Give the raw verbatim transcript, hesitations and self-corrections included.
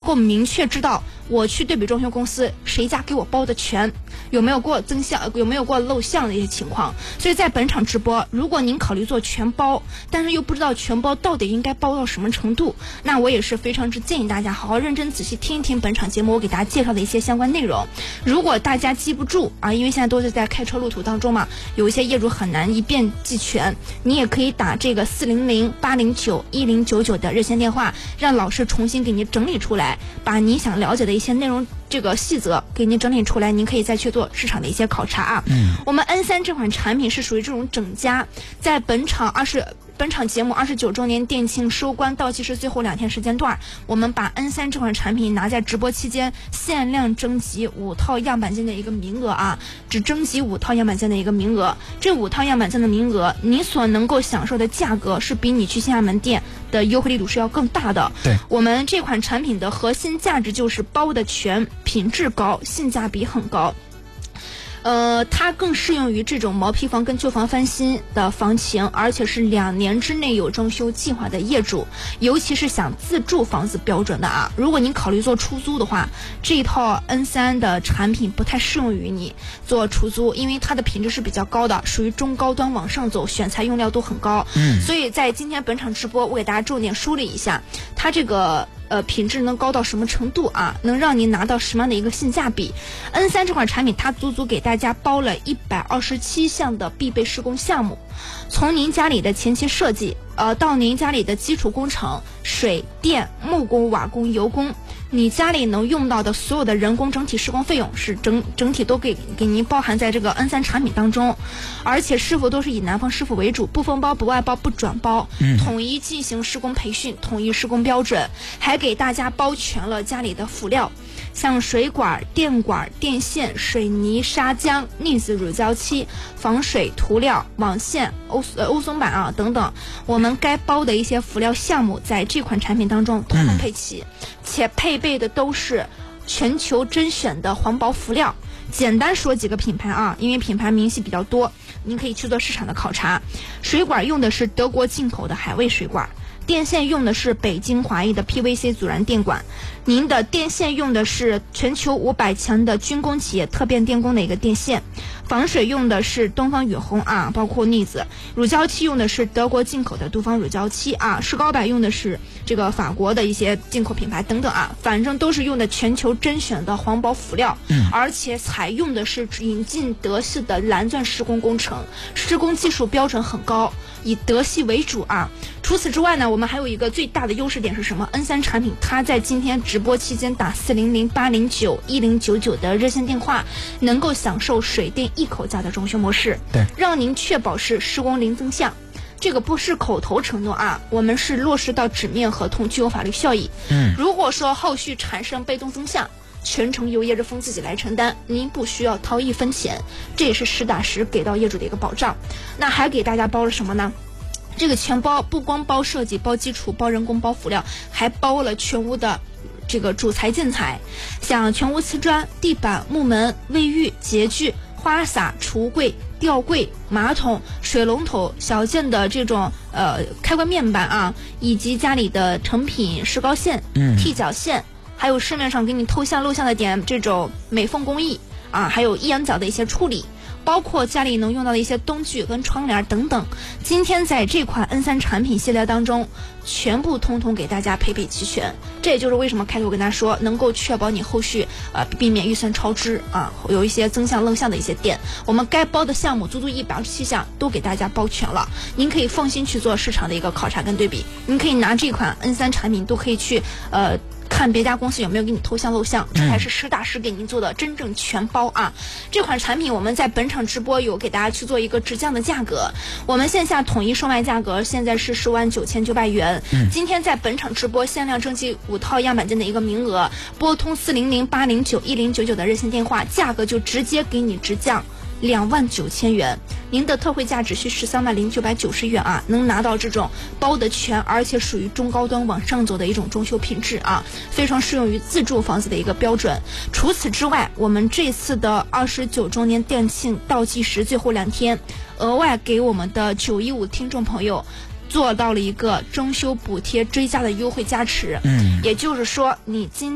够明确知道我去对比装修公司谁家给我包的全，有没有过增项，有没有过漏项的一些情况。所以在本场直播，如果您考虑做全包，但是又不知道全包到底应该包到什么程度，那我也是非常之建议大家好好认真仔细听一听本场节目我给大家介绍的一些相关内容。如果大家记不住啊，因为现在都是在开车路途当中嘛，有一些业主很难一遍记全，你也可以打这个四零零八零九一零九九的热线电话，让老师重新给你整理出来，把你想了解的一些内容这个细则给您整理出来，您可以再去做市场的一些考察啊。嗯，我们 N 三 这款产品是属于这种整家，在本场二十本场节目二十九周年店庆收官倒计时最后两天时间段，我们把 N 三 这款产品拿在直播期间限量征集五套样板间的一个名额啊，只征集五套样板间的一个名额。这五套样板间的名额，你所能够享受的价格是比你去线下门店的优惠力度是要更大的。 对， 我们这款产品的核心价值就是包的全，品质高，性价比很高。呃，它更适用于这种毛坯房跟旧房翻新的房型，而且是两年之内有装修计划的业主，尤其是想自住房子标准的啊。如果您考虑做出租的话，这一套 N 三 的产品不太适用于你做出租，因为它的品质是比较高的，属于中高端往上走，选材用料都很高。嗯，所以在今天本场直播，我给大家重点梳理一下它这个。呃，品质能高到什么程度啊？能让您拿到什么样的一个性价比 ？N 三 这款产品，它足足给大家包了一百二十七项的必备施工项目，从您家里的前期设计，呃，到您家里的基础工程，水电、木工、瓦工、油工，你家里能用到的所有的人工整体施工费用是整整体都给给您包含在这个 N 三 产品当中，而且师傅都是以南方师傅为主，不封包、不外包、不转包，嗯、统一进行施工培训，统一施工标准，还给大家包全了家里的辅料，像水管、电管、电线、水泥、砂浆、腻子、乳胶漆、防水涂料、网线、欧呃欧松板啊等等，我们该包的一些辅料项目在这款产品当中统统配齐，嗯、且配备的都是全球甄选的环保辅料。简单说几个品牌啊，因为品牌明细比较多，您可以去做市场的考察。水管用的是德国进口的海味水管，电线用的是北京华谊的 P V C 阻燃电管，您的电线用的是全球五百强的军工企业特变电工的一个电线，防水用的是东方雨虹啊，包括腻子，乳胶漆用的是德国进口的东方乳胶漆啊，石膏板用的是这个法国的一些进口品牌等等啊，反正都是用的全球甄选的环保辅料，嗯，而且采用的是引进德系的蓝钻施工工程，施工技术标准很高，以德系为主啊。除此之外呢，我们还有一个最大的优势点是什么 ？N 三 产品它在今天直播期间打四零零八零九一零九九的热线电话，能够享受水电一口价的装修模式， 对， 让您确保是施工零增项。这个不是口头承诺啊，我们是落实到纸面合同，具有法律效益。嗯，如果说后续产生被动增项，全程由业主方自己来承担，您不需要掏一分钱，这也是实打实给到业主的一个保障。那还给大家包了什么呢？这个全包不光包设计、包基础、包人工、包辅料，还包了全屋的这个主材建材，像全屋瓷砖、地板、木门、卫浴、洁具、花洒、橱柜、吊柜、马桶、水龙头、小件的这种呃开关面板啊，以及家里的成品石膏线、嗯、踢脚线，还有市面上给你透像漏像的点这种美缝工艺啊，还有一阳角的一些处理，包括家里能用到的一些灯具跟窗帘等等，今天在这款 N 三 产品系列当中全部通通给大家配备齐全。这也就是为什么开头跟大家说能够确保你后续呃避免预算超支啊，有一些增项漏项的一些点，我们该包的项目足足一百二十七项都给大家包全了，您可以放心去做市场的一个考察跟对比。您可以拿这款 N 三 产品都可以去呃看别家公司有没有给你偷项漏项，这才是实打实给您做的真正全包啊！这款产品我们在本场直播有给大家去做一个直降的价格，我们线下统一售卖价格现在是十万九千九百元。嗯，今天在本场直播限量征集五套样板间的一个名额，拨通四零零八零九一零九九的热线电话，价格就直接给你直降两万九千元，您的特惠价只需十三万零九百九十元啊，能拿到这种包的全，而且属于中高端往上走的一种装修品质啊，非常适用于自住房子的一个标准。除此之外，我们这次的二十九周年店庆倒计时最后两天，额外给我们的九一五听众朋友做到了一个装修补贴追加的优惠加持。嗯，也就是说你今